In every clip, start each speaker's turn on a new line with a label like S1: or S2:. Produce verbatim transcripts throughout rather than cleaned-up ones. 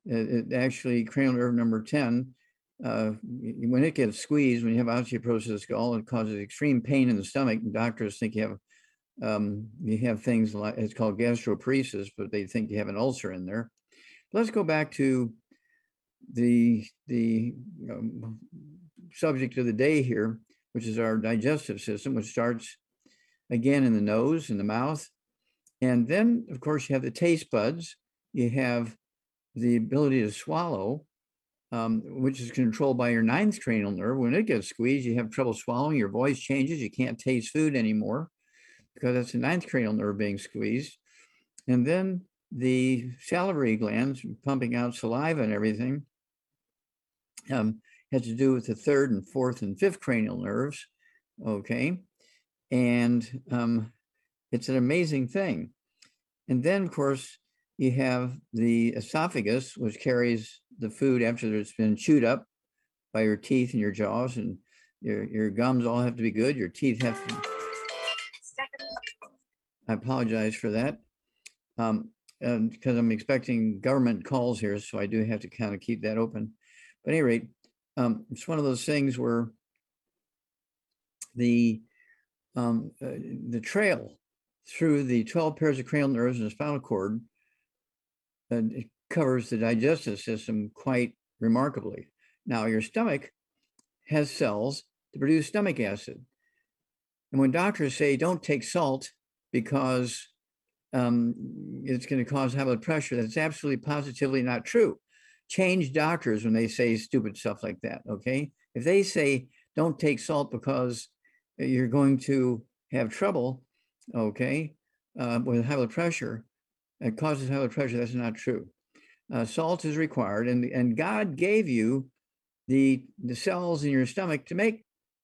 S1: It, it actually, cranial nerve number ten, uh, when it gets squeezed, when you have osteoporosis of the skull, it causes extreme pain in the stomach. Doctors think you have um, you have things like, it's called gastroparesis, but they think you have an ulcer in there. Let's go back to the the um, subject of the day here, which is our digestive system, which starts again in the nose and the mouth. And then, of course, you have the taste buds. You have the ability to swallow, um, which is controlled by your ninth cranial nerve. When it gets squeezed, you have trouble swallowing. Your voice changes. You can't taste food anymore because that's the ninth cranial nerve being squeezed. And then the salivary glands pumping out saliva and everything um, has to do with the third and fourth and fifth cranial nerves. Okay. And um, it's an amazing thing. And then, of course, you have the esophagus, which carries the food after it's been chewed up by your teeth and your jaws, and your, your gums all have to be good. Your teeth have to. I apologize for that. Um, because I'm expecting government calls here, so I do have to kind of keep that open. But at any rate, um, it's one of those things where the um, uh, the trail through the twelve pairs of cranial nerves and the spinal cord, and it covers the digestive system quite remarkably. Now, your stomach has cells to produce stomach acid. And when doctors say don't take salt because um, it's going to cause high blood pressure, that's absolutely positively not true. Change doctors when they say stupid stuff like that, okay? If they say don't take salt because you're going to have trouble, okay, uh, with high blood pressure, it causes high blood pressure, that's not true. Uh, salt is required, and, and God gave you the, the cells in your stomach to make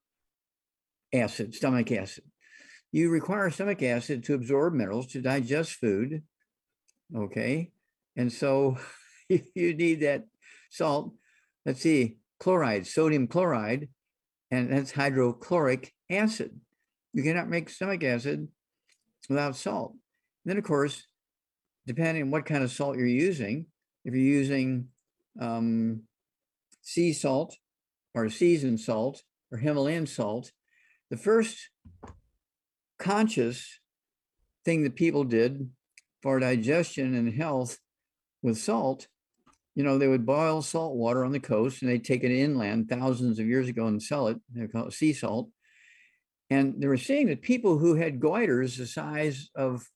S1: acid, stomach acid. You require stomach acid to absorb minerals, to digest food, okay? And so you need that salt. Let's see, chloride, sodium chloride, and that's hydrochloric acid. You cannot make stomach acid without salt. And then, of course, depending on what kind of salt you're using, if you're using um, sea salt or seasoned salt or Himalayan salt, the first conscious thing that people did for digestion and health with salt, you know, they would boil salt water on the coast and they'd take it inland thousands of years ago and sell it. They call it sea salt. And they were seeing that people who had goiters the size of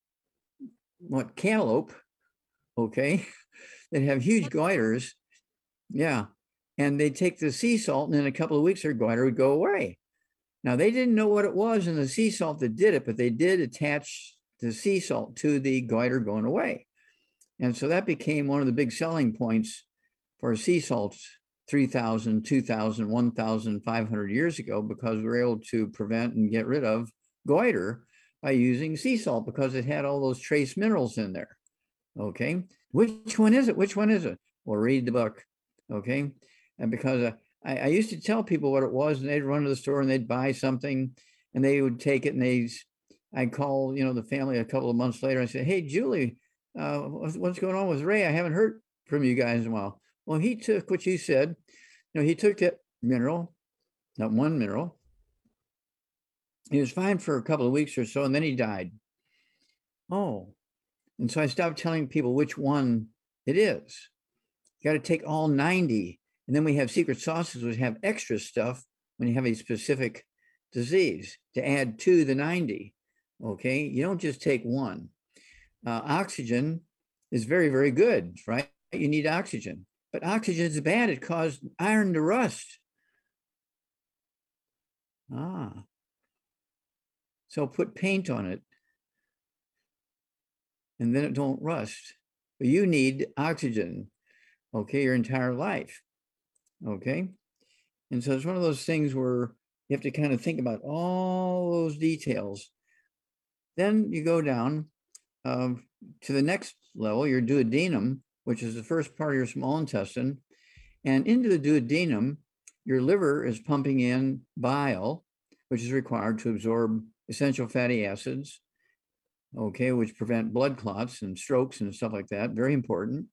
S1: what, cantaloupe, okay, that have huge goiters, yeah, and they'd take the sea salt and in a couple of weeks their goiter would go away. Now, they didn't know what it was in the sea salt that did it, but they did attach the sea salt to the goiter going away. And so that became one of the big selling points for sea salts three thousand, two thousand, one thousand five hundred years ago, because we were able to prevent and get rid of goiter by using sea salt because it had all those trace minerals in there. Okay, which one is it? Which one is it? Well, read the book. Okay, and because uh, I, I used to tell people what it was, and they'd run to the store and they'd buy something, and they would take it, and they, I'd call, you know, the family a couple of months later. I said, "Hey, Julie, uh, what's going on with Ray? I haven't heard from you guys in a while." Well, he took what you said. You know, he took that mineral, that one mineral. He was fine for a couple of weeks or so, and then he died. Oh, and so I stopped telling people which one it is. You got to take all ninety. And then we have secret sauces which have extra stuff when you have a specific disease to add to the ninety. Okay, you don't just take one. Uh, oxygen is very, very good, right? You need oxygen, but oxygen is bad. It caused iron to rust. Ah, so put paint on it and then it don't rust. But you need oxygen, okay, your entire life, okay? And so it's one of those things where you have to kind of think about all those details. Then you go down um, to the next level, your duodenum, which is the first part of your small intestine. And into the duodenum, your liver is pumping in bile, which is required to absorb essential fatty acids, okay, which prevent blood clots and strokes and stuff like that. Very important.